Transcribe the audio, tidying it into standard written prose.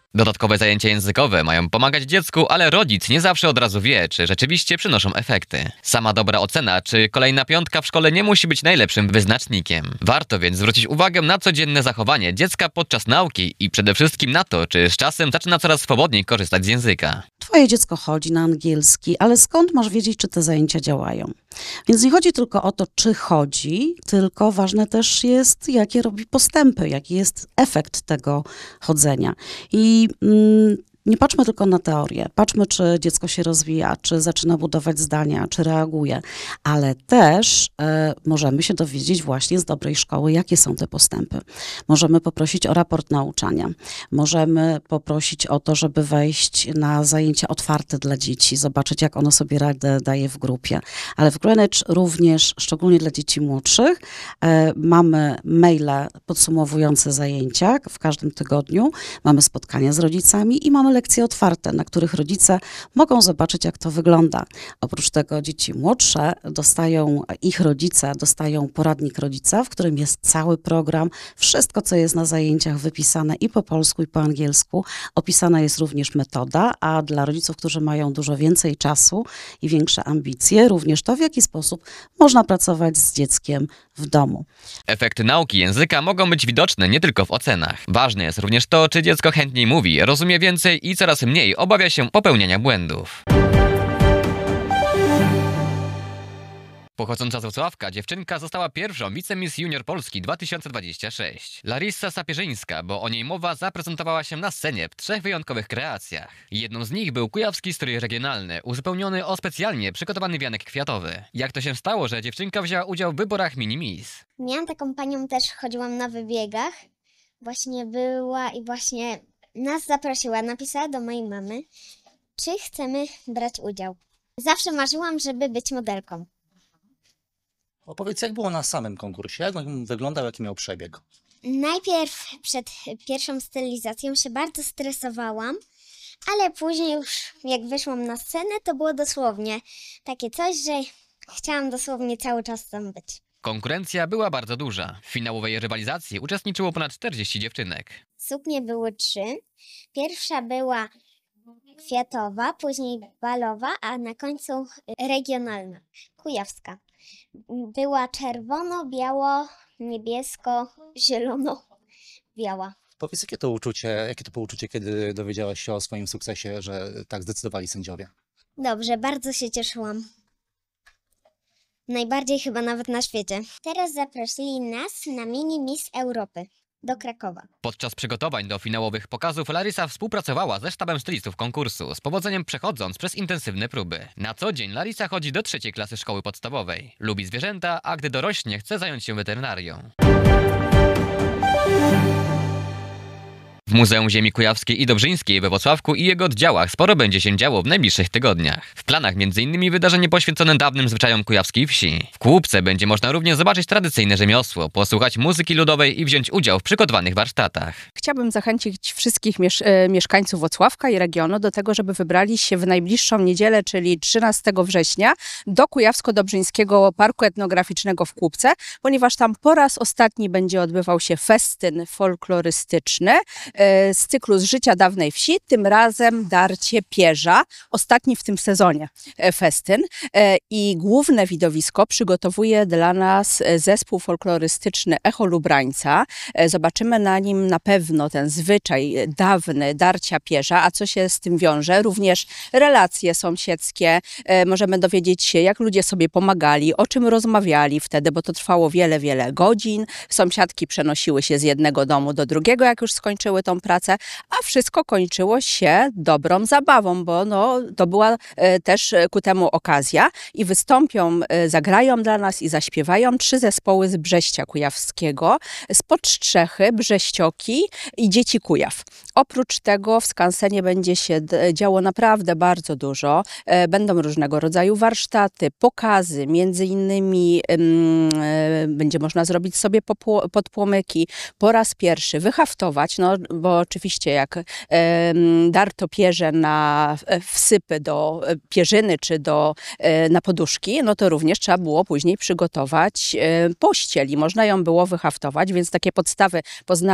Dodatkowe zajęcia językowe mają pomagać dziecku, ale rodzic nie zawsze od razu wie, czy rzeczywiście przynoszą efekty. Sama dobra ocena, czy kolejna piątka w szkole nie musi być najlepszym wyznacznikiem. Warto więc zwrócić uwagę na codzienne zachowanie dziecka podczas nauki i przede wszystkim na to, czy z czasem zaczyna coraz swobodniej korzystać z języka. Twoje dziecko chodzi na angielski, ale skąd masz wiedzieć, czy te zajęcia działają? Więc nie chodzi tylko o to, czy chodzi, tylko ważne też jest, jakie robi postępy, jaki jest efekt tego chodzenia. I nie patrzmy tylko na teorię, patrzmy, czy dziecko się rozwija, czy zaczyna budować zdania, czy reaguje, ale też możemy się dowiedzieć właśnie z dobrej szkoły, jakie są te postępy. Możemy poprosić o raport nauczania, możemy poprosić o to, żeby wejść na zajęcia otwarte dla dzieci, zobaczyć, jak ono sobie radę daje w grupie. Ale w Greenwich również, szczególnie dla dzieci młodszych, mamy maile podsumowujące zajęcia w każdym tygodniu, mamy spotkania z rodzicami i mamy lekcje otwarte, na których rodzice mogą zobaczyć, jak to wygląda. Oprócz tego dzieci młodsze ich rodzice dostają poradnik rodzica, w którym jest cały program, wszystko, co jest na zajęciach wypisane i po polsku, i po angielsku. Opisana jest również metoda, a dla rodziców, którzy mają dużo więcej czasu i większe ambicje, również to, w jaki sposób można pracować z dzieckiem w domu. Efekty nauki języka mogą być widoczne nie tylko w ocenach. Ważne jest również to, czy dziecko chętniej mówi, rozumie więcej i coraz mniej obawia się popełniania błędów. Pochodząca z Włocławka, dziewczynka została pierwszą wicemiss Junior Polski 2026. Larissa Sapieżyńska, bo o niej mowa, zaprezentowała się na scenie w 3 wyjątkowych kreacjach. Jedną z nich był kujawski strój regionalny, uzupełniony o specjalnie przygotowany wianek kwiatowy. Jak to się stało, że dziewczynka wzięła udział w wyborach mini-miss? Miałam taką panią, też chodziłam na wybiegach. Właśnie była i właśnie nas zaprosiła, napisała do mojej mamy, czy chcemy brać udział. Zawsze marzyłam, żeby być modelką. Opowiedz, jak było na samym konkursie, jak on wyglądał, jaki miał przebieg? Najpierw przed pierwszą stylizacją się bardzo stresowałam, ale później już jak wyszłam na scenę, to było dosłownie takie coś, że chciałam dosłownie cały czas tam być. Konkurencja była bardzo duża. W finałowej rywalizacji uczestniczyło ponad 40 dziewczynek. Suknie były 3. Pierwsza była kwiatowa, później balowa, a na końcu regionalna, kujawska. Była czerwono, biało, niebiesko, zielono, biała. Powiedz, jakie to było uczucie, kiedy dowiedziałaś się o swoim sukcesie, że tak zdecydowali sędziowie? Dobrze, bardzo się cieszyłam. Najbardziej chyba nawet na świecie. Teraz zaprosili nas na mini Miss Europy do Krakowa. Podczas przygotowań do finałowych pokazów Larissa współpracowała ze sztabem stylistów konkursu, z powodzeniem przechodząc przez intensywne próby. Na co dzień Larissa chodzi do 3. klasy szkoły podstawowej. Lubi zwierzęta, a gdy dorośnie, chce zająć się weterynarią. W Muzeum Ziemi Kujawskiej i Dobrzyńskiej we Włocławku i jego oddziałach sporo będzie się działo w najbliższych tygodniach. W planach m.in. wydarzenie poświęcone dawnym zwyczajom kujawskiej wsi. W Kłubce będzie można również zobaczyć tradycyjne rzemiosło, posłuchać muzyki ludowej i wziąć udział w przygotowanych warsztatach. Chciałabym zachęcić wszystkich mieszkańców Włocławka i regionu do tego, żeby wybrali się w najbliższą niedzielę, czyli 13 września, do Kujawsko-Dobrzyńskiego Parku Etnograficznego w Kłubce, ponieważ tam po raz ostatni będzie odbywał się festyn folklorystyczny z cyklu Z życia dawnej wsi, tym razem Darcie Pierza, ostatni w tym sezonie festyn. I główne widowisko przygotowuje dla nas zespół folklorystyczny Echo Lubrańca. Zobaczymy na nim na pewno ten zwyczaj dawny Darcia Pierza, a co się z tym wiąże? Również relacje sąsiedzkie. Możemy dowiedzieć się, jak ludzie sobie pomagali, o czym rozmawiali wtedy, bo to trwało wiele, wiele godzin. Sąsiadki przenosiły się z jednego domu do drugiego, jak już skończyły tą pracę, a wszystko kończyło się dobrą zabawą, bo to była też ku temu okazja i wystąpią, zagrają dla nas i zaśpiewają 3 zespoły z Brześcia Kujawskiego, z Podstrzechy, Brześcioki i Dzieci Kujaw. Oprócz tego w skansenie będzie się działo naprawdę bardzo dużo. Będą różnego rodzaju warsztaty, pokazy, między innymi będzie można zrobić sobie podpłomyki, po raz pierwszy wyhaftować, bo oczywiście jak darto pierze na wsypy do pierzyny czy na poduszki, to również trzeba było później przygotować pościel i można ją było wyhaftować, więc takie podstawy poznania